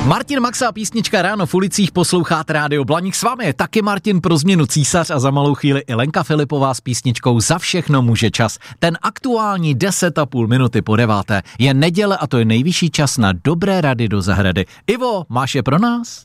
Martin Maxa, písnička Ráno v ulicích, posloucháte Rádio Blaník. S vámi je taky Martin, pro změnu císař, a za malou chvíli i Lenka Filipová s písničkou Za všechno může čas. Ten aktuální 10,5 minuty po 9. je neděle a to je nejvyšší čas na dobré rady do zahrady. Ivo, máš je pro nás?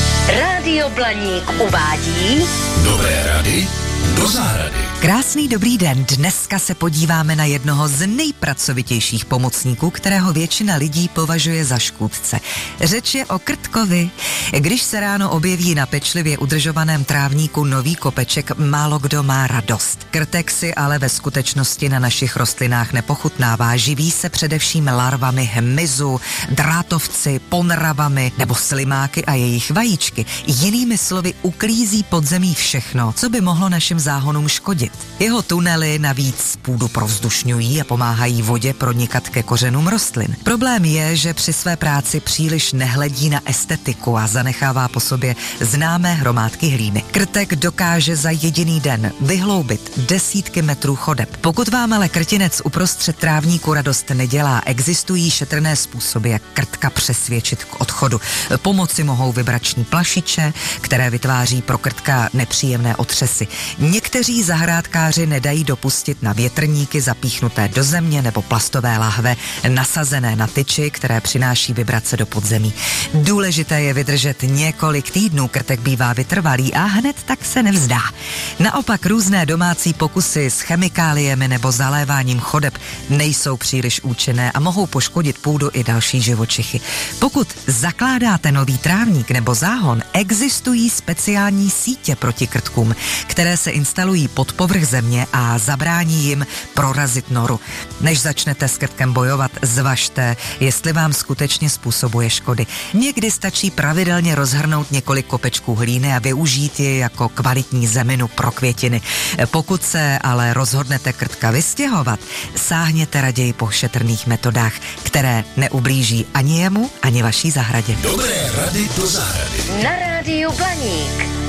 Rádio Blaník uvádí Dobré rady do zahrady. Krásný dobrý den, dneska se podíváme na jednoho z nejpracovitějších pomocníků, kterého většina lidí považuje za škůdce. Řeč je o krtkovi. Když se ráno objeví na pečlivě udržovaném trávníku nový kopeček, málo kdo má radost. Krtek si ale ve skutečnosti na našich rostlinách nepochutnává, živí se především larvami hmyzu, drátovci, ponravami nebo slimáky a jejich vajíčky. Jinými slovy uklízí pod zemí všechno, co by mohlo našim záhonům škodit. Jeho tunely navíc půdu provzdušňují a pomáhají vodě pronikat ke kořenům rostlin. Problém je, že při své práci příliš nehledí na estetiku a zanechává po sobě známé hromádky hlíny. Krtek dokáže za jediný den vyhloubit desítky metrů chodeb. Pokud vám ale krtinec uprostřed trávníku radost nedělá, existují šetrné způsoby, jak krtka přesvědčit k odchodu. Pomoci mohou vibrační plašiče, které vytváří pro krtka nepříjemné otřesy. Někteří zahrádkáři nedají dopustit na větrníky zapíchnuté do země nebo plastové lahve nasazené na tyči, které přináší vibrace do podzemí. Důležité je vydržet několik týdnů, krtek bývá vytrvalý a hned tak se nevzdá. Naopak různé domácí pokusy s chemikáliemi nebo zaléváním chodeb nejsou příliš účinné a mohou poškodit půdu i další živočichy. Pokud zakládáte nový trávník nebo záhon, existují speciální sítě proti krtkům, které se instalují pod povrch země a zabrání jim prorazit noru. Než začnete s krtkem bojovat, zvažte, jestli vám skutečně způsobuje škody. Někdy stačí pravidelně rozhrnout několik kopečků hlíny a využít ji jako kvalitní zeminu pro květiny. Pokud se ale rozhodnete krtka vystěhovat, sáhněte raději po šetrných metodách, které neublíží ani jemu, ani vaší zahradě. Dobré rady do zahrady. na Rádiu Blaník.